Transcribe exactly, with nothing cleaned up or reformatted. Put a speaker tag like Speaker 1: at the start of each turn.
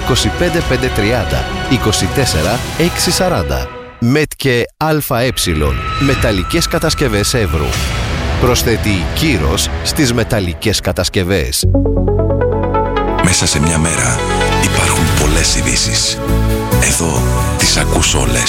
Speaker 1: είκοσι πέντε πεντακόσια τριάντα είκοσι τέσσερα εξακόσια σαράντα. ΜΕΤΚΕ ΑΕ. Μεταλλικές κατασκευές Εύρου. Προσθέτει κύρος στις μεταλλικές κατασκευές.
Speaker 2: Μέσα σε μια μέρα υπάρχουν πολλές ειδήσεις. Εδώ τις ακούς όλες.